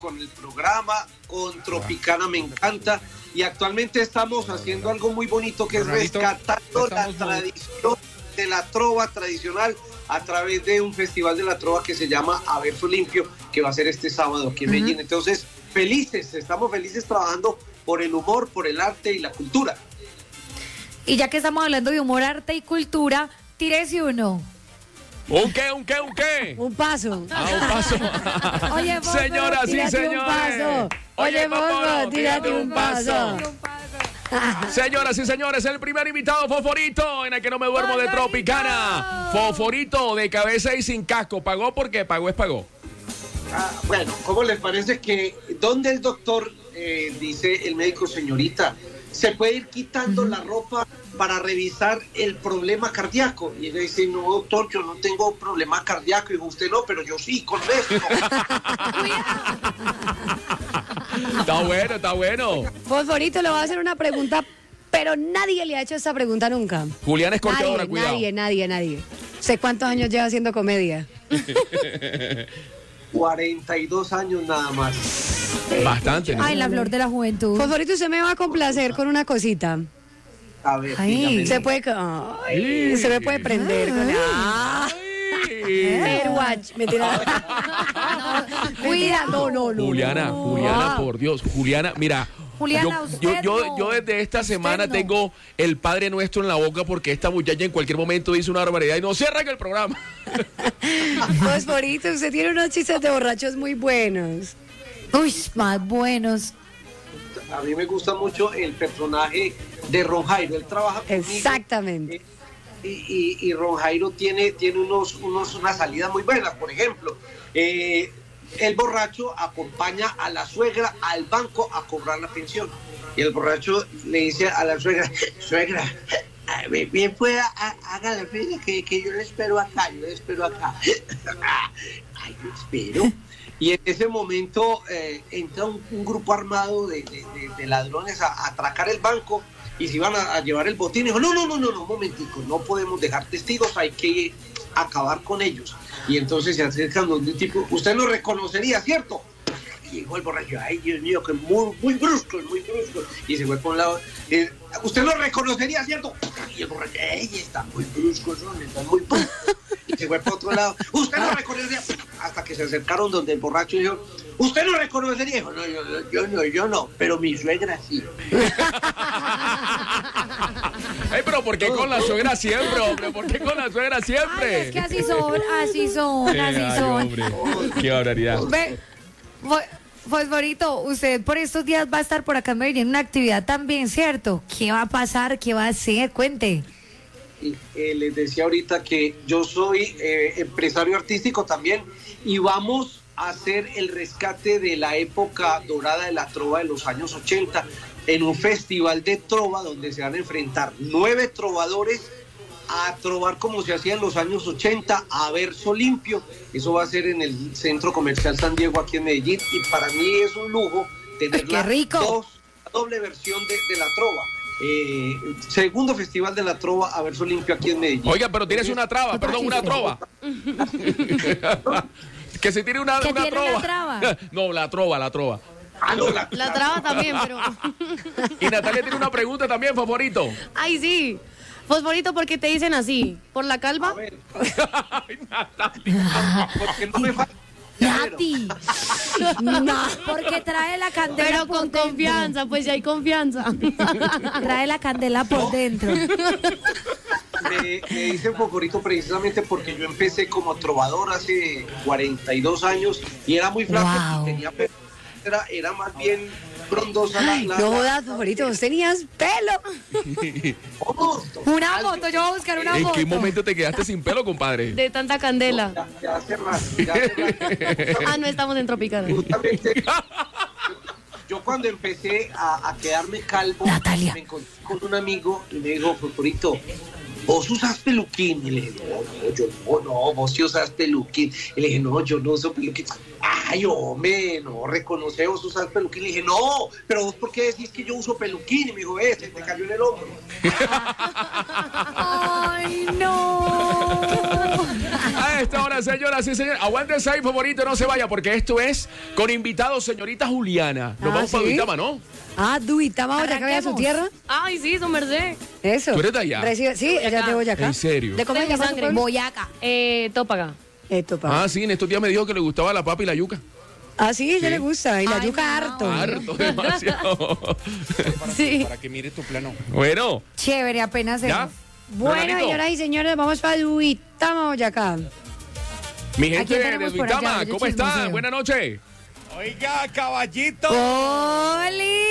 con el programa, con Tropicana Me Encanta, y actualmente estamos haciendo algo muy bonito que es rescatando la tradición de la trova tradicional a través de un festival de la trova que se llama A Verso Limpio, que va a ser este sábado aquí en Medellín. Entonces, estamos felices trabajando por el humor, por el arte y la cultura. Y ya que estamos hablando de humor, arte y cultura, tírese uno. ¿Un qué? Un paso. Un paso. Oye, Fósforo, señoras y señores. Oye, Fósforo, tírate un paso. Señoras y señores, el primer invitado, Fosforito, en el que no me duermo de Tropicana. Fosforito, de cabeza y sin casco. ¿Pagó? Porque pagó es pagó. Bueno, ¿cómo les parece que donde el doctor dice el médico, señorita, se puede ir quitando la ropa para revisar el problema cardíaco? Y ella dice, no, doctor, yo no tengo problema cardíaco. Y dijo, usted no, pero yo sí, con esto. Está bueno. Fosforito, le voy a hacer una pregunta, pero nadie le ha hecho esa pregunta nunca. Julián Escorteadora, cuidado. Nadie. ¿Sé cuántos años lleva haciendo comedia? 42 años nada más. Bastante, ¿no? Ay, la flor de la juventud. Fosforito, usted me va a complacer con una cosita. A ver, Ay, Se me puede prender con Airwatch. Cuida, no. Juliana, por Dios. Juliana, mira. Juliana, yo desde esta semana tengo el Padre Nuestro en la boca porque esta muchacha en cualquier momento dice una barbaridad y no cierra el programa. Fosforito, usted tiene unos chistes de borrachos muy buenos. Uy, más buenos. A mí me gusta mucho el personaje de Ron Jairo. Él trabaja conmigo. Exactamente. Y Ron Jairo tiene unas salidas muy buenas. Por ejemplo, el borracho acompaña a la suegra al banco a cobrar la pensión. Y el borracho le dice a la suegra, bien pueda, haga la fila que yo le espero acá. Ay, yo espero. Y en ese momento entra un grupo armado de ladrones a atracar el banco y se iban a llevar el botín. Y dijo, no, un momentico, no podemos dejar testigos, hay que acabar con ellos. Y entonces se acercan donde un tipo, usted lo reconocería, ¿cierto? Y llegó el borracho, ay Dios mío, que muy brusco. Y se fue por un lado, usted lo reconocería, ¿cierto? Y el borracho, está muy brusco, está muy brusco. Y se fue por otro lado, usted lo reconocería, hasta que se acercaron donde el borracho dijo, usted lo reconocería. Dijo, no, yo no, pero mi suegra sí. Ay, pero ¿por qué con la suegra siempre, hombre? ¿Por qué con la suegra siempre? Ay, es que así son. Hombre, qué barbaridad. Ve, Fosforito, usted por estos días va a estar por acá en Medellín en una actividad también, ¿cierto? ¿Qué va a pasar? ¿Qué va a hacer? Cuente. Les decía ahorita que yo soy empresario artístico también y vamos a hacer el rescate de la época dorada de la trova de los años 80 en un festival de trova donde se van a enfrentar 9 trovadores a trovar como se hacía en los años 80 a verso limpio. Eso va a ser en el Centro Comercial San Diego aquí en Medellín y para mí es un lujo tener ¡qué rico! doble versión de la trova. Segundo festival de la trova a verso limpio aquí en Medellín. Oiga, pero tienes una trova. Que se tire una trova. Una traba? No, la trova. No, La traba también, pero... Y Natalia tiene una pregunta también, Fosforito. Ay, sí. Fosforito, ¿por qué te dicen así? ¿Por la calva? A ver. Ay, Natalia, porque no me falta. Nati. No, porque trae la candela. Pero con confianza, pues ya hay confianza. Trae la candela por dentro. Me dicen Fosforito precisamente porque yo empecé como trovador hace 42 años y era muy flaco y tenía pelo. Era más bien frondosa No jodas, Fosforito, vos tenías pelo. Una foto, yo voy a buscar una ¿En foto. qué momento te quedaste sin pelo, compadre? De tanta candela. Ya hace rato. No estamos en Tropicana. Justamente, yo cuando empecé a quedarme calvo, Natalia, me encontré con un amigo y me dijo, Fosforito, ¿vos usas peluquín? Y le dije, no, vos sí usas peluquín. Y le dije, no, yo no uso peluquín. Ay, hombre, no, reconoce vos usas peluquín. Le dije, no, pero vos ¿por qué decís que yo uso peluquín? Y me dijo, se te cayó en el hombro. ¡Ay, no! A esta hora, señoras y señores, aguántense ahí, favorito, no se vaya, porque esto es con invitados, señorita Juliana. Nos vamos para Duitama, ¿no? Duitama, Boyacá, ¿de su tierra? Ay, sí, su merced. Eso. ¿Tú eres de allá? Sí, ella es de Boyacá. ¿En serio? ¿De cómo De se mi llama su sangre. pueblo? Boyacá. Tópaga. Topa. Sí, en estos días me dijo que le gustaba la papa y la yuca. Sí, ella le gusta. Y la Ay, yuca no. harto. Harto, demasiado. Sí. Para que mire tu plano. Bueno, Chévere, apenas ¿ya? hemos. Bueno, Bernardito, señoras y señores, vamos para Duitama, Boyacá. mi ¿A gente quién de tenemos por allá? Duitama, Yo ¿cómo están? chismoseo. Buenas noches. Oiga, caballito. ¡Oli!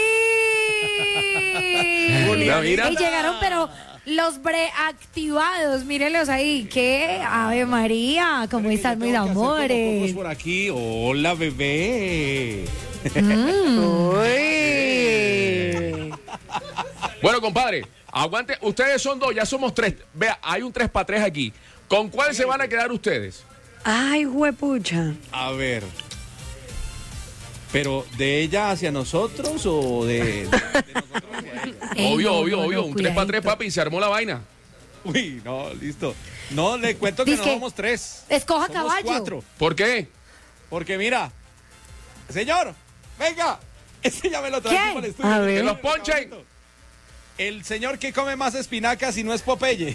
Mira. Y llegaron, pero los preactivados, mírenlos ahí. ¿Qué? Ave María, ¿cómo están mis amores? Por aquí. Hola, bebé. Uy. Bueno, compadre, aguante. Ustedes son dos, ya somos tres. Vea, hay un 3x3 aquí. ¿Con cuál se van a quedar ustedes? Ay, huepucha. A ver. ¿Pero de ella hacia nosotros o de nosotros hacia ella? Obvio. Un 3x3, cuidadito. papi, se armó la vaina. Uy, no, listo. No, le cuento que no Dizque, somos tres. escoja Somos caballo. 4. ¿Por qué? Porque mira, señor, venga. Ese ya me lo traje ¿Quién? para el estudio. A ver. Que los ponchen. El señor que come más espinacas y no es Popeye.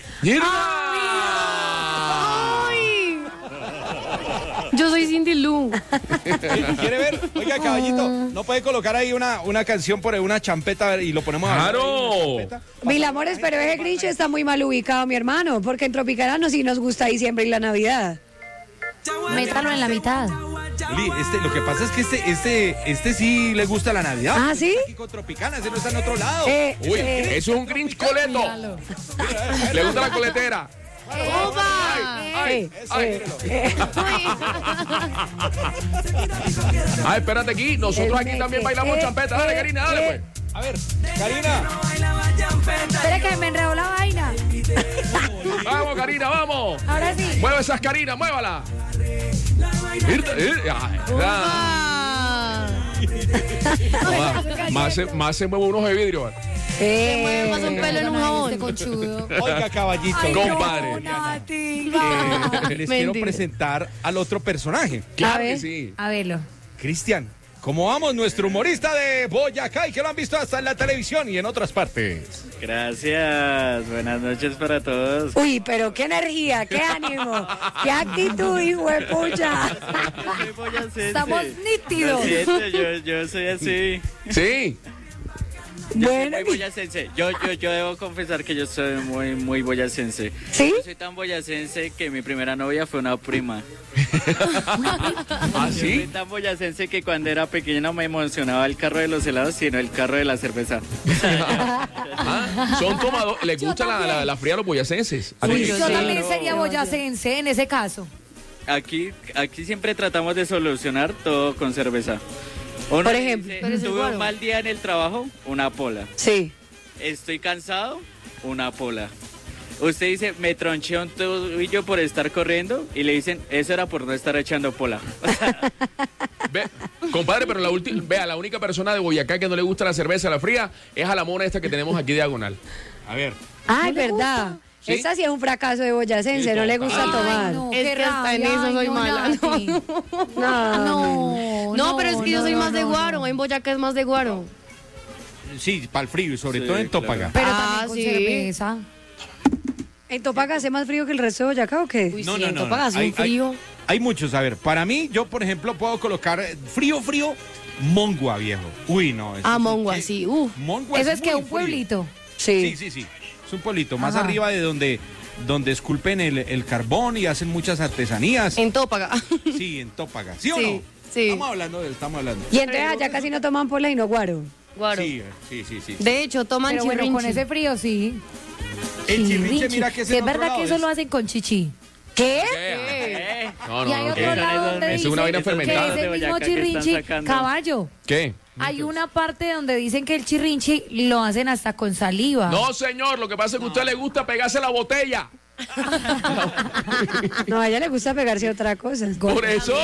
Ay. Yo soy Cindy Lou. ¿Quiere ver? Oiga, caballito, ¿no puede colocar ahí una canción por ahí, una champeta y lo ponemos a ¡Claro! Mil amores, pero ese Grinch está muy mal ubicado, mi hermano, porque en Tropicana sí nos gusta diciembre y la Navidad. Métalo en la mitad. Uli, lo que pasa es que este sí le gusta la Navidad. ¿Ah, sí? Está aquí con Tropicana, ese no está en otro lado. Uy, eso es un Grinch coleto. Míralo. Le gusta la coletera. Ay, espérate aquí. Nosotros aquí también bailamos champeta. Dale, Karina, dale, pues. A ver, Karina. Espera que me enredó la vaina. Vamos, Karina, vamos. Ahora sí. Mueve esas Karina, muévala. Más se mueve unos de vidrio. Se mueve más un pelo en un jabón. Este conchudo. Oiga, caballito. Ay, Compadre. no, Nati, va. Les quiero Mentira. presentar al otro personaje. Claro ver. que sí. A verlo. Cristian, ¿cómo vamos? Nuestro humorista de Boyacá y que lo han visto hasta en la televisión y en otras partes. Gracias, buenas noches para todos. Uy, pero qué energía, qué ánimo, qué actitud, hijo de pucha. Yo soy boyacense. Estamos nítidos. Lo siento, yo soy así. Sí. Yo soy Bueno, muy boyacense. Yo debo confesar que yo soy muy boyacense. ¿sí? Yo soy tan boyacense que mi primera novia fue una prima. ¿Ah, Yo soy sí? tan boyacense que cuando era pequeño no me emocionaba el carro de los helados, sino el carro de la cerveza. Son tomadores. Les gusta la fría a los boyacenses. ¿A ti? Uy, yo sí. también No. sería boyacense en ese caso. Aquí siempre tratamos de solucionar todo con cerveza. Uno Por dice, ejemplo. Pero ese es tuve guaro. un mal día en el trabajo, una pola. Sí. Estoy cansado, una pola. Usted dice, me tronché un tobillo por estar corriendo y le dicen, eso era por no estar echando pola. Ve, compadre, pero la única persona de Boyacá que no le gusta la cerveza, la fría, es a la mona esta que tenemos aquí diagonal. A ver. Ay, ¿No le verdad. gusta? ¿Sí? Esta sí es un fracaso de boyacense, Sí, no le total. gusta tomar. no, Es qué que hasta en rabia, eso ay, soy no, mala. Nati. No, pero es que yo soy más de no, guaro. no. En Boyacá es más de guaro. Sí, para el frío y sobre Sí, todo en claro. Tópaga. Pero Ah, también con sí. cerveza. ¿En Topaga hace más frío que el resto de Boyacá o qué? Uy, sí, en Tópaga hace un frío. Hay muchos, a ver, para mí, yo por ejemplo puedo colocar frío, Mongua, viejo. Uy, no. eso Ah, sí Mongua, que- sí. Mongua Eso es que muy un frío. pueblito. Sí. Es un pueblito, más Ajá. arriba de donde esculpen el carbón y hacen muchas artesanías. En Tópaga. Sí, en Tópaga. ¿Sí o Sí, no? sí. Estamos hablando. Y entonces allá casi no toman pola y no guaro. Guaro. Sí. De hecho, toman Pero bueno, con chirrinchi. ese frío sí. El chirrinche, mira que es Sí, en es otro verdad lado, que eso es- lo hacen con chichi. ¿Qué? No, Y hay otro ¿qué? lado donde Es dice una vaina que fermentada. ese De mismo Boyacá que están chirrinchi, sacando. caballo. ¿Qué? Hay una parte donde dicen que el chirrinchi lo hacen hasta con saliva. No, señor, lo que pasa es que a usted le gusta pegarse la botella. No, a ella le gusta pegarse a otra cosa. Por eso.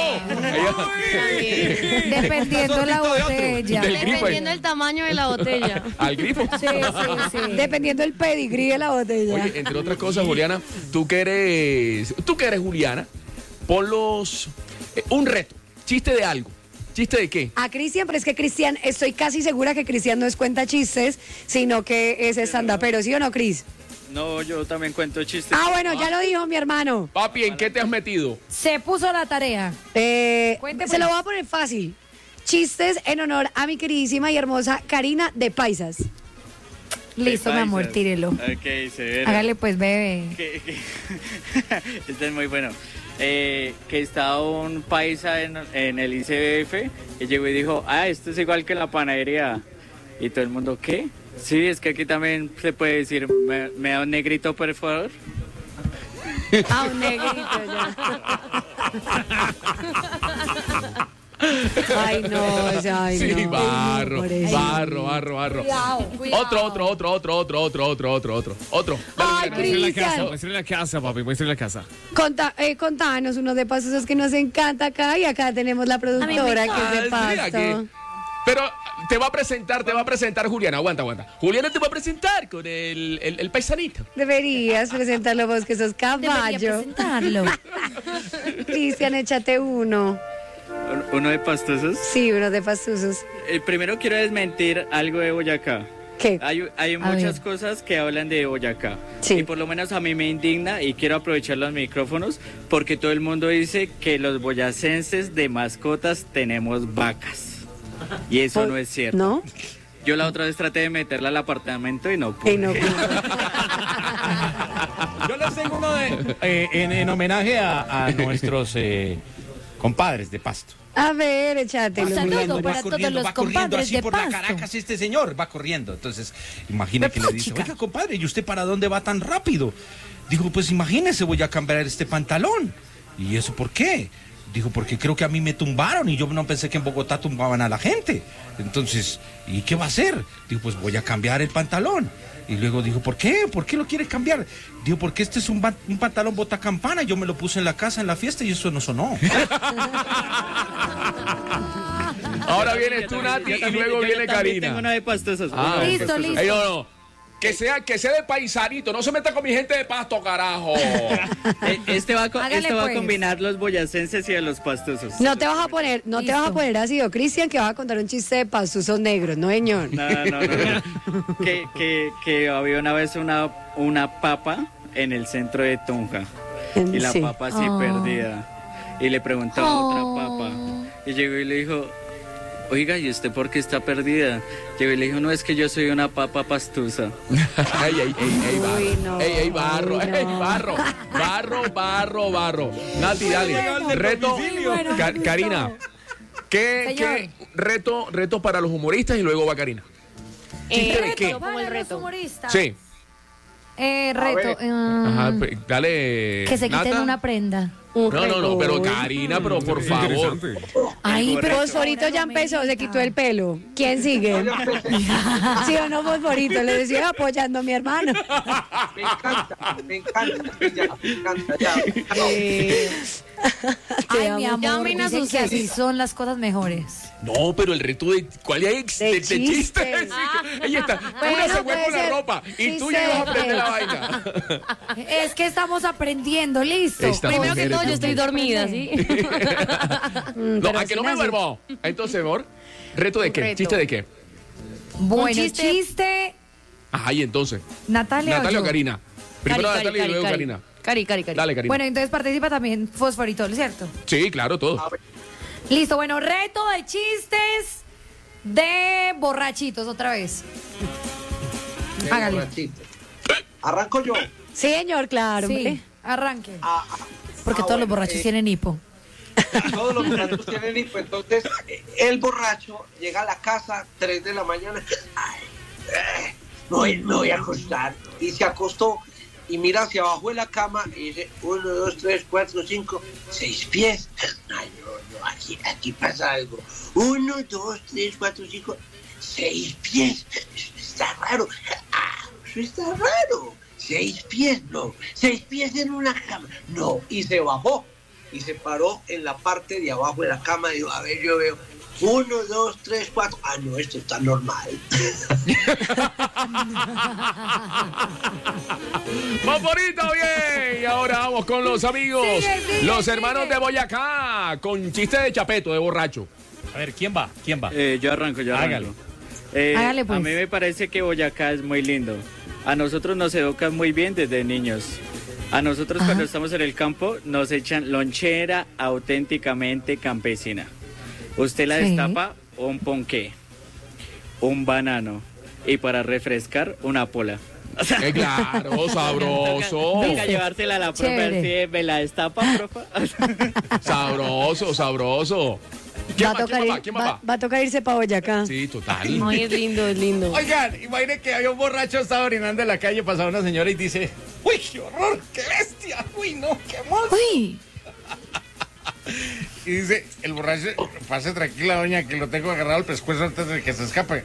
Dependiendo la botella. Del grifo. Dependiendo del tamaño de la botella. Al grifo. Sí, sí, sí. Dependiendo del pedigrí de la botella. Oye, entre otras cosas, Juliana, tú que eres Juliana, ponlos un reto, chiste de algo. ¿Chiste de qué? A Cristian, pero es que Cristian, estoy casi segura que Cristian no es cuenta chistes, sino que es stand-upero, ¿sí o no, Cris? No, yo también cuento chistes. Ah, bueno, ya lo dijo mi hermano. Papi, ¿en qué te has metido? Se puso la tarea. Se Cuente, pues. lo voy a poner fácil. Chistes en honor a mi queridísima y hermosa Karina de Paisas. Listo, mi amor, tírelo. Ok, severo. Hágale pues, bebé. Este es muy bueno. Que estaba un paisa en el ICBF y llegó y dijo, esto es igual que la panadería. Y todo el mundo, ¿qué? Sí, es que aquí también se puede decir, ¿me da un negrito, por favor? Un negrito ya. Ay, no, ay, Sí, no. barro. Otro. Ay, Muestre la casa, Cristian. muestre la casa, papi, muestre la casa. Contanos unos de pasos que nos encanta acá y acá tenemos la productora que es de pasto. Pero te va a presentar Juliana. Aguanta. Juliana te va a presentar con el paisanito. Deberías presentarlo vos que sos Debería caballo. presentarlo. Cristian, échate uno. ¿Uno de pastosos? Sí, uno de pastusos. Primero quiero desmentir algo de Boyacá. ¿Qué? Hay muchas cosas que hablan de Boyacá. Sí. Y por lo menos a mí me indigna y quiero aprovechar los micrófonos porque todo el mundo dice que los boyacenses de mascotas tenemos vacas. Y eso no es cierto. ¿No? Yo la otra vez traté de meterla al apartamento y no pude. Y no. Yo les tengo uno en homenaje a nuestros compadres de Pasto. A ver, échatelo. Un saludo para va todos corriendo, los va corriendo compadres así de por la Pasto. Caracas este señor, va corriendo. Entonces, imagina que le dice, Chica. oiga, compadre, ¿y usted para dónde va tan rápido? Dijo, pues imagínese, voy a cambiar este pantalón. ¿Y eso por qué? Dijo, porque creo que a mí me tumbaron y yo no pensé que en Bogotá tumbaban a la gente. Entonces, ¿y qué va a hacer? Dijo, pues voy a cambiar el pantalón. Y luego dijo, ¿por qué? ¿Por qué lo quiere cambiar? Dijo, porque este es un pantalón botacampana. Yo me lo puse en la casa, en la fiesta, y eso no sonó. Ahora vienes tú, Nati, y luego viene Karina. Tengo Karina. una de pastosos. Listo, listo. Ey, no. Que sea de paisanito, no se meta con mi gente de Pasto, carajo. Este va Hágale, a pues. combinar los boyacenses y a los pastosos. No te vas a poner así, Cristian, que vas a contar un chiste de pastusos negros, ¿no, señor? No. que había una vez una papa en el centro de Tunja. Y la Sí. papa así perdida. Y le preguntaba a otra papa. Y llegó y le dijo, oiga, ¿y usted por qué está perdida? Llegó y le dijo, no, es que yo soy una papa pastusa. Ey, Uy, no. barro. Barro. Nati, dale. Reto. Bueno, listo. Karina. ¿Qué reto para los humoristas y luego va Karina? ¿Chiste de qué? Como el reto. Sí. Reto. Ajá, dale. Que se quiten Nata. una prenda. No, pero Karina, pero por favor. Ay, pero Fosforito ya empezó, se quitó el pelo. ¿Quién sigue? ¿Sí o no, Fosforito? Le decía apoyando a mi hermano. Me encanta. Ya. Ay, amo. mi amor, Llamen a dicen sus que así ex. son las cosas mejores. No, pero el reto de. ¿Cuál es? De De chistes. chistes. Ella está. Bueno, Una se fue puede con la ser ropa y tú chiste llegas a de aprender la qué. vaina. Es que estamos aprendiendo, listo. Primero que todo, yo estoy dormida, ¿sí? No, a que no me duermo. Entonces, amor, ¿reto de qué? Reto. ¿Chiste de qué? Bueno, Un chiste. Ajá, y entonces. Natalia. Natalia o yo. Karina. Primero Natalia y luego Karina. Cari. Dale, Karina. Bueno, entonces participa también Fosforito, ¿cierto? Sí, claro, todo. Listo, bueno, reto de chistes de borrachitos otra vez. Hágale. Borrachito. Arranco yo. Sí, señor, claro. Sí, hombre. arranque. Porque todos los bueno, borrachos tienen hipo. Todos los borrachos tienen hipo. Entonces, el borracho llega a la casa 3 de la mañana. Ay, me voy a acostar. Y se acostó y mira hacia abajo de la cama y dice 1, 2, 3, 4, 5, 6 pies. Ay, no, aquí pasa algo. 1, 2, 3, 4, 5, 6 pies. Eso está raro. Eso está raro. 6 pies, no. 6 pies en una cama, no. Y se bajó y se paró en la parte de abajo de la cama y dijo, a ver, yo veo 1, 2, 3, 4. Ah, no, esto está normal. Fosforito, bien. Y ahora vamos con los amigos, los hermanos de Boyacá, con chiste de chapeto, de borracho. A ver, ¿quién va? Yo arranco. Hágale, pues. A mí me parece que Boyacá es muy lindo. A nosotros nos educan muy bien desde niños. A nosotros cuando estamos en el campo nos echan lonchera auténticamente campesina. Usted la destapa, un ponqué, un banano y para refrescar una pola. O sea, Claro, sabroso. Toca llevársela a la profe, Chévere. así, me la destapa, profe. Sabroso. Va a tocar irse para Boyacá. Sí, total. Ay, es lindo, es lindo. Oigan, imagínate que había un borracho, estaba orinando en la calle, pasaba una señora y dice, ¡uy, qué horror, qué bestia! ¡Uy, no, qué monstruo! Uy, Y dice, el borracho, pase tranquila, doña, que lo tengo agarrado al pescuezo antes de que se escape.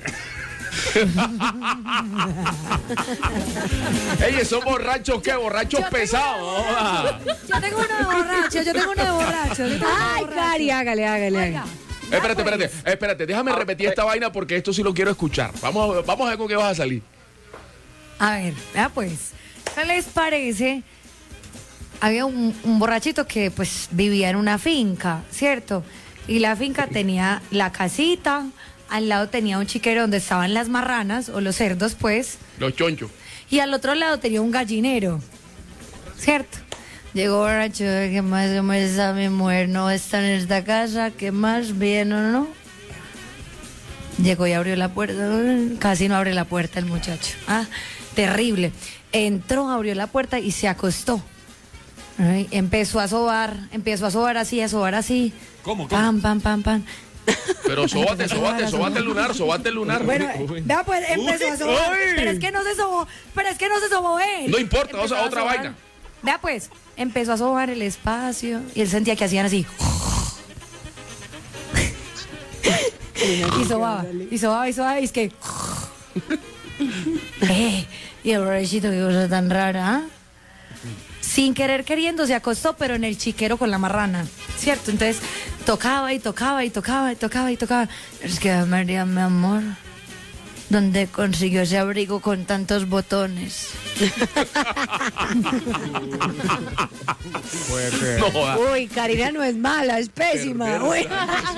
Ey, esos borrachos, ¿qué? Borrachos pesados. Joda. yo tengo uno de borracho. Ay, Cari, hágale. Espérate, déjame repetir esta vaina porque esto sí lo quiero escuchar. Vamos a ver con qué vas a salir. A ver, vea pues, ¿qué les parece? Había un borrachito que pues vivía en una finca, ¿cierto? Y la finca tenía la casita, al lado tenía un chiquero donde estaban las marranas o los cerdos, pues. Los chonchos. Y al otro lado tenía un gallinero, ¿cierto? Llegó borracho, ¿qué más? ¿Cómo está mi mujer? ¿No está en esta casa? ¿Qué más? ¿Bien o no? Llegó y abrió la puerta. Casi no abre la puerta el muchacho. Ah, terrible. Entró, abrió la puerta y se acostó. Ay, empezó a sobar así. ¿Cómo? Pam. Pero sobate el lunar. Bueno, Uy. vea pues, empezó a sobar. Uy. Pero es que no se sobó él. No importa, Empezó otra a sobar. vaina. Vea pues, empezó a sobar el espacio y él sentía que hacían así. y sobaba, y es que... y el borrachito, qué cosa tan rara, ¿ah? Sin querer queriendo se acostó, pero en el chiquero con la marrana, ¿cierto? Entonces tocaba. Es que María, mi amor, ¿dónde consiguió ese abrigo con tantos botones? No joda. Uy, Karina no es mala, es pésima. Uy.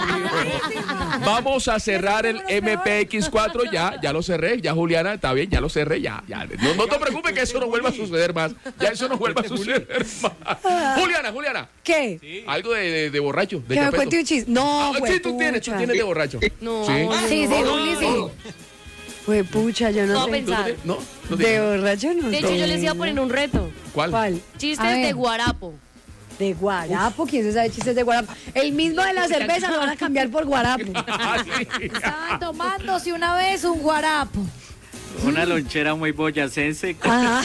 Vamos a cerrar el MPX4 ya lo cerré, ya Juliana, está bien, ya lo cerré, ya. No te preocupes que eso no vuelva a suceder más. Ya eso no vuelva a suceder más. Juliana, ¿Qué? algo de borracho, de Que me chapeto. cuente un chiste. No, Sí, tú tienes de borracho. No, Sí. Sí, Juli, sí. Güey, pucha, yo no No sé. pensar. No De tienes. borracho no De hecho, sé. yo les iba a poner un reto. ¿Cuál? ¿Cuál? A Chistes ver. de guarapo. De guarapo, ¿quién se sabe chistes de guarapo? El mismo de la cerveza lo van a cambiar por guarapo. Ah, sí. Estaban tomándose una vez un guarapo. Una lonchera muy boyacense. Ajá.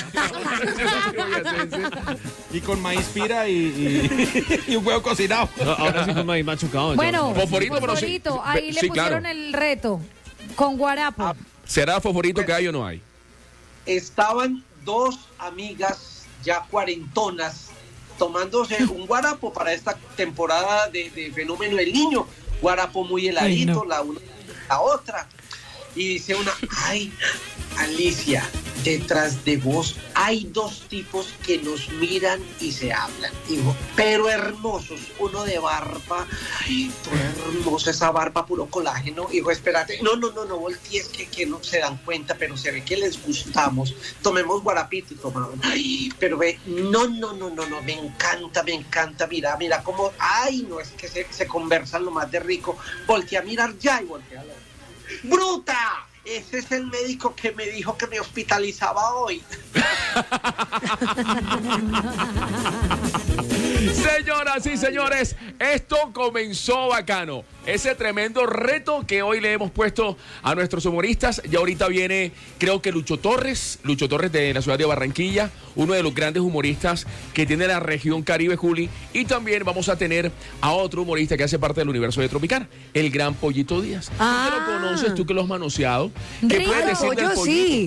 Y con maíz pira y un huevo cocinado. Ahora sí con maíz machucado. Bueno, Fosforito, pero sí. ahí le Sí, pusieron claro. el reto con guarapo. ¿Será fosforito que hay o no hay? Estaban 2 amigas ya cuarentonas tomándose un guarapo para esta temporada de fenómeno del niño. Guarapo muy heladito, la una la otra. Y dice una, ay, Alicia, detrás de vos hay 2 tipos que nos miran y se hablan. Digo, pero hermosos, uno de barba, ay, toda hermosa esa barba, puro colágeno. Dijo, espérate, no, voltees que no se dan cuenta, pero se ve que les gustamos. Tomemos guarapito y tomaron. Ay, pero ve, no, me encanta, mira cómo, ay, no, es que se conversan lo más de rico. Voltea a mirar ya y voltea a ver. ¡Bruta! Ese es el médico que me dijo que me hospitalizaba hoy. Señoras y señores, esto comenzó bacano. Ese tremendo reto que hoy le hemos puesto a nuestros humoristas. Ya ahorita viene, creo que Lucho Torres de la ciudad de Barranquilla, uno de los grandes humoristas que tiene la región Caribe, Juli. Y también vamos a tener a otro humorista que hace parte del universo de Tropicana, el gran Pollito Díaz. ¿Tú que lo conoces, tú que lo has manoseado? ¿Qué Rico. puedes decir del Pollo Pollito? sí.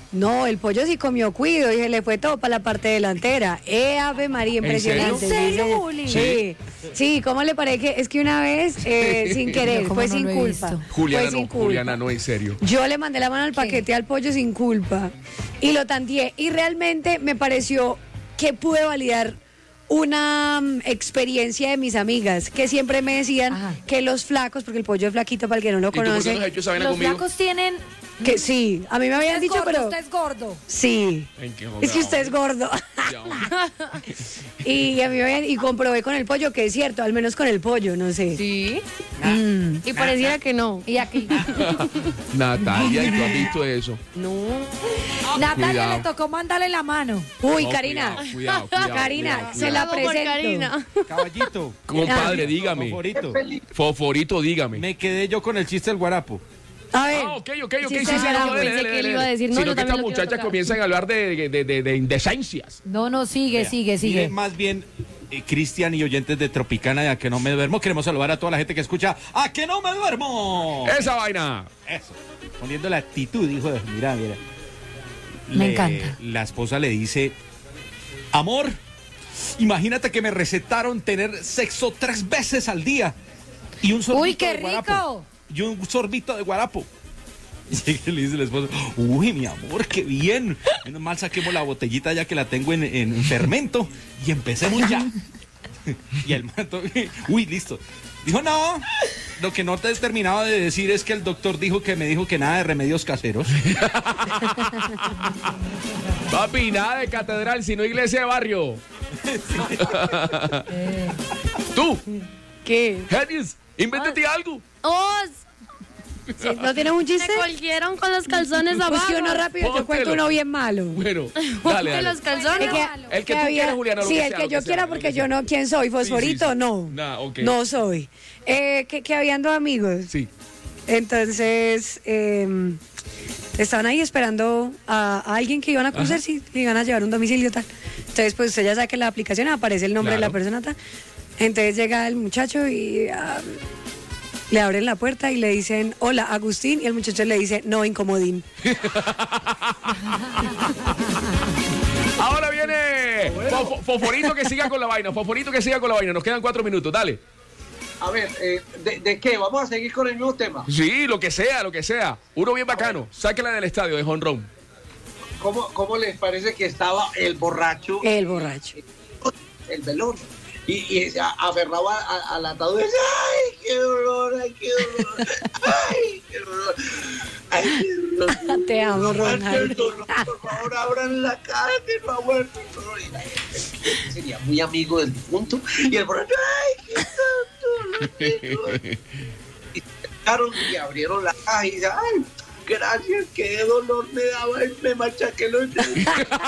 No, el pollo sí comió cuido y se le fue todo para la parte delantera. Ave María, impresionante. ¿En serio, Sí, Juli? Sí, sí, ¿cómo le parece? Es que una vez, sin querer, ¿Cómo fue no sin lo he culpa. visto? Juliana Fue sin no, culpa. Juliana no, en serio. Yo le mandé la mano al paquete al pollo sin culpa y lo tanteé y realmente me pareció que pude validar una experiencia de mis amigas que siempre me decían Ajá. que los flacos, porque el pollo es flaquito para el que no lo ¿Y tú por qué no has conoce, hecho esa vaina Los conmigo? flacos tienen... que sí, a mí me habían dicho, pero Usted es gordo. sí, ¿En qué es que usted es gordo. Ya, hombre. Y a mí me habían, y comprobé con el pollo que es cierto, al menos con el pollo, no sé. Sí. Mm. Y pareciera que no. Y aquí. Natalia, ¿y tú has visto eso? No. Natalia Cuidado. le tocó mandarle la mano. Uy, No, Karina, cuidado, Karina, cuidado, se la Hago por presento. Karina. Caballito, Compadre, dígame. favorito. Foforito, dígame. Me quedé yo con el chiste del guarapo. A ver, Ah, ok, Sí, sí, señora, no, pensé que él iba a decir, no, Sino yo que también estas lo quiero muchachas tocar. comienzan a hablar de indecencias. No, sigue, Vea, sigue. mire, más bien, Cristian y oyentes de Tropicana y A Que No Me Duermo, queremos saludar a toda la gente que escucha A Que No Me Duermo. Esa vaina. Eso, poniendo la actitud, hijo de... Mira. Me encanta. La esposa le dice, amor, imagínate que me recetaron tener sexo 3 veces al día y un sorbito Uy, qué de guarapo. rico. Y un sorbito de guarapo. Y le dice el esposo, uy, mi amor, qué bien. Menos mal saquemos la botellita ya que la tengo en fermento y empecemos ya. Y el mato, uy, listo. Dijo, no, lo que no te has terminado de decir es que el doctor me dijo que nada de remedios caseros. Papi, nada de catedral, sino iglesia de barrio. Tú, ¿Qué? Hedis, invéntate algo. ¡Oh! ¿sí? ¿No tienes un Me chiste? colguieron con los calzones Pues abajo. que uno rápido, yo Póntelo. cuento uno bien malo. Bueno, Ponte dale, dale. los calzones. El que tú había- quieras, Juliana, lo sí, que el sea, que lo yo que quiera, sea, porque lo que yo sea. no, ¿quién soy? ¿Fosforito? sí. No. Nah, ok. No soy. Que habían dos amigos. Sí. Entonces, estaban ahí esperando a alguien que iban a cruzar, sí, que iban a llevar un domicilio tal. Entonces, pues usted ya sabe que en la aplicación aparece el nombre de la Claro. persona tal. Entonces llega el muchacho y le abren la puerta y le dicen, hola, Agustín, y el muchacho le dice, no, incomodín. Ahora viene Fosforito que siga con la vaina. Fosforito que siga con la vaina. Nos quedan 4 minutos, dale. A ver, ¿de qué? ¿Vamos a seguir con el mismo tema? Sí, lo que sea, lo que sea. Uno bien bacano. Sáquela del estadio de jonrón. ¿Cómo les parece que estaba el borracho, El borracho. el velón? Y aferrado al ataúd y decía, ¡ay, qué dolor, ay, qué dolor! ¡Ay, qué dolor! ¡Ay, qué dolor! Te amo, Aguante el Ronald. dolor, por favor, abran la cara que no aguanto el dolor. Y la gente sería muy amigo del difunto. Y el borracho, ¡ay, qué dolor, qué dolor! Y se acercaron y abrieron la caja y dice, ¡ay! Gracias, qué dolor me daba y me machaqué los dedos.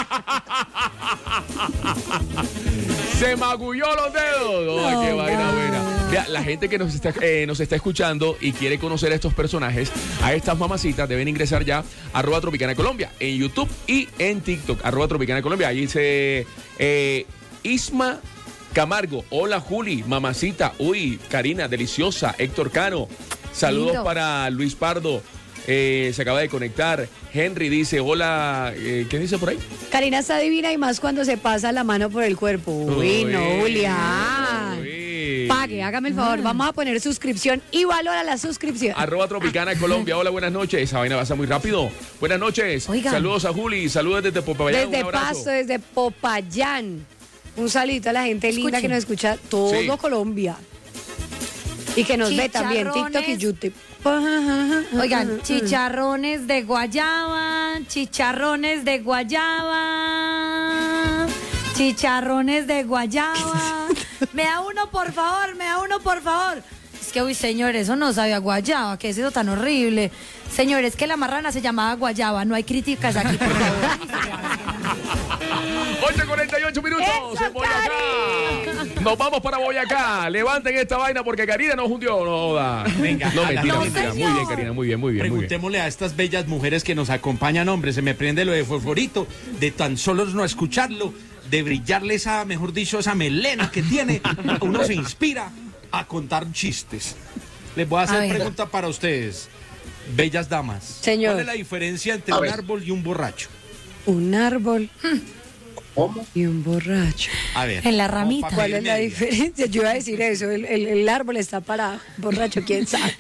Se magulló los dedos. Ay, qué vaina buena. Mira, la gente que nos está escuchando y quiere conocer a estos personajes, a estas mamacitas, deben ingresar ya a @Tropicana Colombia en YouTube y en TikTok, @Tropicana Colombia. Ahí dice Isma Camargo. Hola, Juli, mamacita. Uy, Karina, deliciosa. Héctor Cano. Saludos Lindo. para Luis Pardo. Se acaba de conectar. Henry dice, hola, ¿qué dice por ahí? Karina está divina y más cuando se pasa la mano por el cuerpo. Uy, no, Julián. Uy. Pague, hágame el favor. Vamos a poner suscripción y valora la suscripción. @Tropicana Colombia. Hola, buenas noches. Esa vaina pasa muy rápido. Buenas noches. Oigan. Saludos a Juli. Saludos desde Popayán. Desde Un abrazo. Pasto, desde Popayán. Un saludito a la gente linda Escuchen. que nos escucha todo Sí. Colombia. Y que nos ve también TikTok y Chicharrones. YouTube. Oigan, chicharrones de guayaba, chicharrones de guayaba, chicharrones de guayaba. Me da uno, por favor, me da uno, por favor. Es que, uy, señor, eso no sabe a guayaba, ¿qué es eso tan horrible? Señor, es que la marrana se llamaba guayaba, no hay críticas aquí, por favor. 8:48 minutos en Boyacá. Nos vamos para Boyacá. Levanten esta vaina porque Karina nos hundió. No, da. Venga, No, mentira, no, mentira. Muy señor. bien, Karina, muy bien, muy bien. Muy bien. Preguntémosle a estas bellas mujeres que nos acompañan, hombre, se me prende lo de Fosforito, de tan solo no escucharlo, de brillarle esa, mejor dicho, esa melena que tiene, uno se inspira a contar chistes. Les voy a hacer ver. pregunta para ustedes. bellas damas. Señor. ¿Cuál es la diferencia entre A un ver. árbol y un borracho? Un árbol ¿Cómo? y un borracho. A ver. En la como ramita. pa' ¿Cuál es la media. diferencia? Yo iba a decir eso, el árbol está parado, borracho, quién sabe.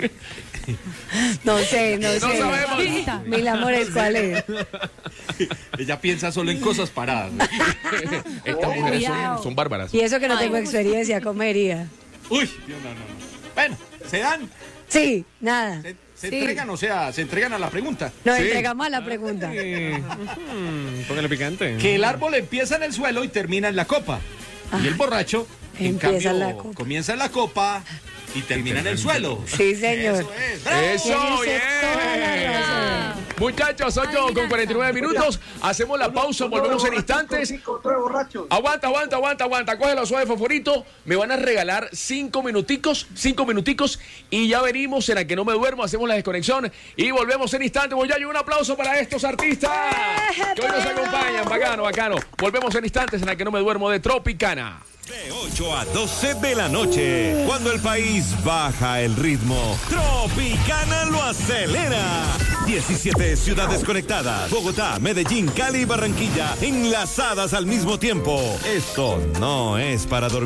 No sé. No sabemos. Mil amores, ¿cuál es? Ella piensa solo en cosas paradas. Estas mujeres Cuidado. son bárbaras. Y eso que no tengo experiencia, comería. Uy, no. Bueno, se dan, Sí, nada. se Sí. entregan, o sea, se entregan a la pregunta. Nos Sí. entregamos a la pregunta. Póngale picante. Que el árbol empieza en el suelo y termina en la copa. Y el borracho, en Empieza en cambio, la copa. comienza en la copa y termina en el suelo. Sí, señor. Eso es. ¡Bravo! Eso, Tiene bien. usted toda la razón. Muchachos, 8:49 minutos. Hacemos la pausa, volvemos en instantes. Otro borracho. Aguanta. Coge la suave favorito. Me van a regalar 5 minuticos y ya venimos en la que no me duermo. Hacemos la desconexión y volvemos en instantes. Voy a dar un aplauso para estos artistas que hoy nos acompañan. Bacano. Volvemos en instantes en la que no me duermo de Tropicana. De 8 a 12 de la noche, cuando el país baja el ritmo, Tropicana lo acelera. 17 ciudades conectadas, Bogotá, Medellín, Cali y Barranquilla, enlazadas al mismo tiempo. Esto no es para dormir.